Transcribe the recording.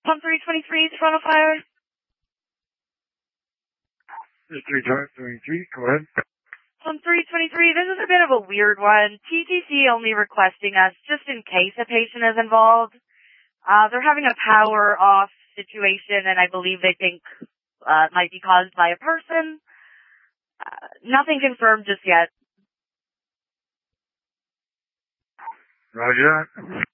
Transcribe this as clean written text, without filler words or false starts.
Pump 323 is front of fire. 323, go ahead. Pump 323, this is a bit of a weird one. TTC only requesting us just in case a patient is involved. They're having a power off situation, and I believe they think it might be caused by a person. Nothing confirmed just yet. Roger that.